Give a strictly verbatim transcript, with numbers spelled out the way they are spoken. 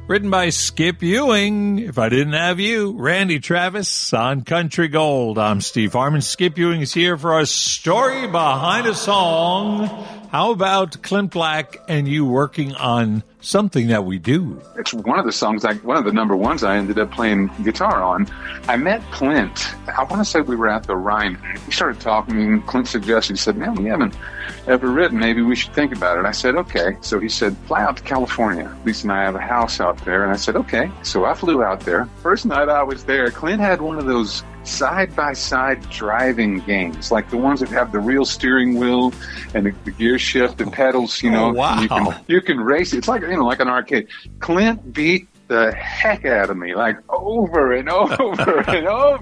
Written by Skip Ewing. If I didn't have you, Randy Travis on Country Gold. I'm Steve Harmon. Skip Ewing is here for our story behind a song. How about Clint Black and you working on Something That We Do? It's one of the songs, I, one of the number ones I ended up playing guitar on. I met Clint. I want to say we were at the Rhine. We started talking, and Clint suggested, he said, man, we haven't ever written. Maybe we should think about it. I said, okay. So he said, fly out to California. Lisa and I have a house out there. And I said, okay. So I flew out there. First night I was there, Clint had one of those side-by-side driving games, like the ones that have the real steering wheel and the, the gear shift and pedals, you know. Oh, wow. You can, you can race it. It's like, you know, like an arcade. Clint beat the heck out of me, like over and over and over